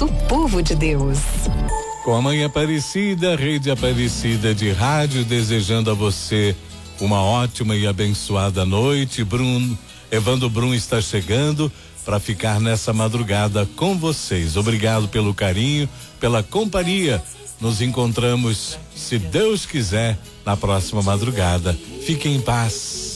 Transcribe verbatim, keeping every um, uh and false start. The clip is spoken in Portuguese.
do povo de Deus. Com a Mãe Aparecida, Rede Aparecida de Rádio, desejando a você uma ótima e abençoada noite. Bruno, Evandro Brum está chegando para ficar nessa madrugada com vocês. Obrigado pelo carinho, pela companhia. Nos encontramos, se Deus quiser, na próxima madrugada. Fiquem em paz.